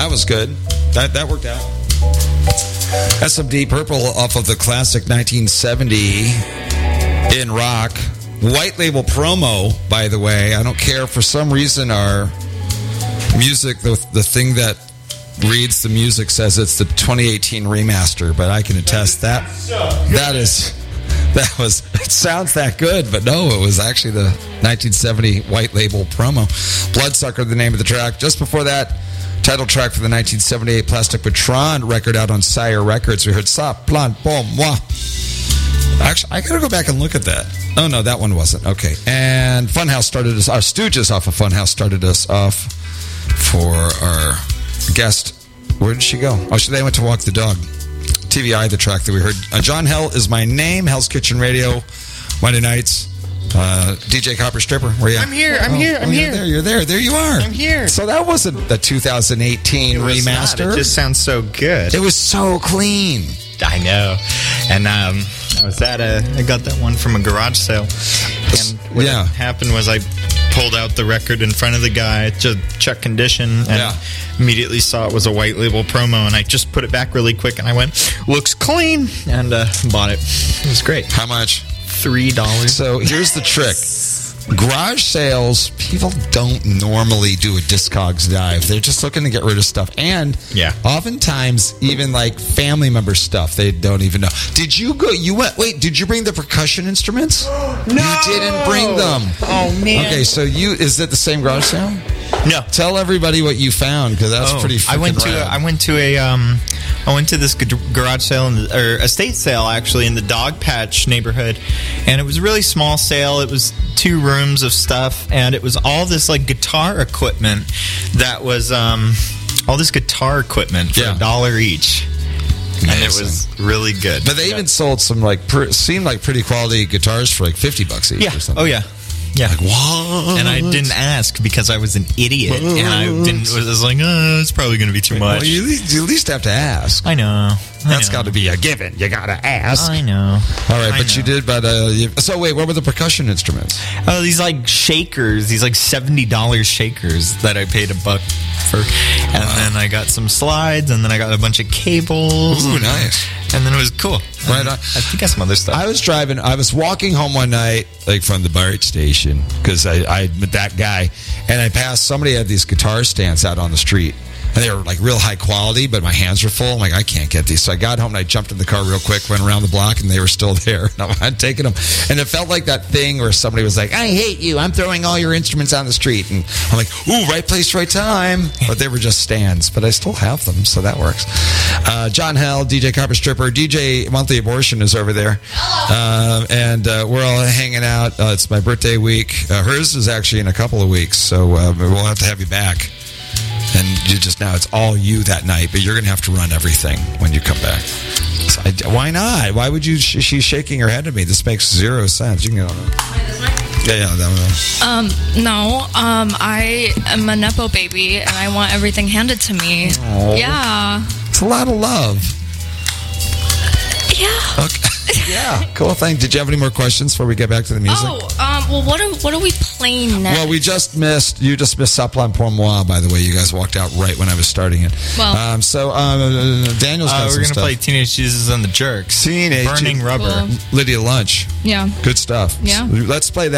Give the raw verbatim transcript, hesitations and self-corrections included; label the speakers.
Speaker 1: that was good. That that worked out. S M D Purple off of the classic nineteen seventy In Rock. White label promo, by the way. I don't care. For some reason, our music, the, the thing that reads the music says it's the twenty eighteen remaster, but I can attest that that is that was it sounds that good, but no, it was actually the nineteen seventy white label promo. Bloodsucker, the name of the track. Just before that, title track for the nineteen seventy-eight Plastic Patron record out on Sire Records. We heard Ça Plante Pour Moi. Actually, I gotta go back and look at that. Oh no, that one wasn't. Okay. And Funhouse started us, our Stooges off of Funhouse started us off for our guest. Where did she go? Oh, she, they went to walk the dog. T V I, the track that we heard. Uh, John Hell is my name. Hell's Kitchen Radio, Monday nights. Uh, D J Copper Stripper, where are you at?
Speaker 2: I'm here, I'm
Speaker 1: oh,
Speaker 2: here, I'm
Speaker 1: oh,
Speaker 2: here.
Speaker 1: You're there, you're there. There you are.
Speaker 2: I'm here.
Speaker 1: So that wasn't the two thousand eighteen
Speaker 2: It was
Speaker 1: remaster.
Speaker 2: not. It just sounds so good.
Speaker 1: It was so clean.
Speaker 2: I know. And um, I was at a, I got that one from a garage sale. And what
Speaker 1: Yeah.
Speaker 2: happened was I pulled out the record in front of the guy to check condition and
Speaker 1: Yeah.
Speaker 2: immediately saw it was a white label promo, and I just put it back really quick and I went, looks clean, and uh, bought it. It was great.
Speaker 1: How much?
Speaker 2: Three dollars.
Speaker 1: So here's the trick. Garage sales, people don't normally do a Discogs dive. They're just looking to get rid of stuff. And
Speaker 2: Yeah.
Speaker 1: oftentimes, even like family member stuff, they don't even know. Did you go, you went, wait, did you bring the percussion instruments?
Speaker 2: No!
Speaker 1: You didn't bring them.
Speaker 2: Oh, man.
Speaker 1: Okay, so you, is it the same garage sale?
Speaker 2: No.
Speaker 1: Tell everybody what you found, because that's
Speaker 2: Oh,
Speaker 1: pretty freaking
Speaker 2: I went to
Speaker 1: rad.
Speaker 2: a, I went to a um I went to this g- garage sale in the, or estate sale actually in the Dog Patch neighborhood, and it was a really small sale. It was two rooms of stuff, and it was all this like guitar equipment that was um all this guitar equipment for
Speaker 1: Yeah.
Speaker 2: a dollar each. And it
Speaker 1: Amazing.
Speaker 2: was really good.
Speaker 1: But they even sold some like pr- seemed like pretty quality guitars for like fifty bucks each
Speaker 2: yeah.
Speaker 1: or something.
Speaker 2: Oh yeah. Yeah.
Speaker 1: Like, what?
Speaker 2: And I didn't ask because I was an idiot, and I didn't. Was, I was like, oh, it's probably going to be too much.
Speaker 1: Well, you, at least- you at least have to ask.
Speaker 2: I know.
Speaker 1: That's got to be a given. You got to ask.
Speaker 2: I know.
Speaker 1: All right,
Speaker 2: I
Speaker 1: but you
Speaker 2: know.
Speaker 1: did. But uh, you, so wait, what were the percussion instruments?
Speaker 2: Oh, these like shakers, these like seventy dollars shakers that I paid a buck for. And then I got some slides, and then I got a bunch of cables.
Speaker 1: Ooh,
Speaker 2: and,
Speaker 1: nice.
Speaker 2: And then it was cool.
Speaker 1: Right
Speaker 2: And
Speaker 1: on.
Speaker 2: I think I got some other stuff.
Speaker 1: I was driving. I was walking home one night, like from the BART station, because I, I met that guy, and I passed somebody had these guitar stands out on the street. And they were like real high quality, but my hands were full. I'm like, I can't get these. So I got home and I jumped in the car real quick, went around the block, and they were still there. And I'm taking them. And it felt like that thing where somebody was like, I hate you. I'm throwing all your instruments on the street. And I'm like, ooh, right place, right time. But they were just stands. But I still have them, so that works. Uh, John Hell, D J Copper Stripper, D J Monthly Abortion is over there. Uh, and uh, we're all hanging out. Uh, it's my birthday week. Uh, hers is actually in a couple of weeks, so uh, we'll have to have you back. And you just now, it's all you that night, but you're going to have to run everything when you come back. So I, why not? Why would you? Sh- she's shaking her head at me. This makes zero sense. You can go. Yeah, yeah, that one.
Speaker 3: Um, no, um, I am a Nepo baby, and I want everything handed to me.
Speaker 1: Aw.
Speaker 3: Yeah.
Speaker 1: It's a lot of love.
Speaker 3: Yeah.
Speaker 1: Okay. Yeah, cool thing. Did you have any more questions before we get back to the music?
Speaker 3: Oh, um, well, what are what are we playing next?
Speaker 1: Well, we just missed, you just missed Ça Plante Pour Moi, by the way. You guys walked out right when I was starting it.
Speaker 3: Well.
Speaker 1: um, so, um, Daniel's got
Speaker 2: uh, we're
Speaker 1: some
Speaker 2: going to
Speaker 1: stuff.
Speaker 2: play Teenage Jesus and the Jerks.
Speaker 1: Teenage
Speaker 2: Burning
Speaker 1: Je-
Speaker 2: Rubber.
Speaker 3: Cool.
Speaker 1: Lydia Lunch.
Speaker 3: Yeah.
Speaker 1: Good stuff.
Speaker 3: Yeah.
Speaker 1: So let's play that.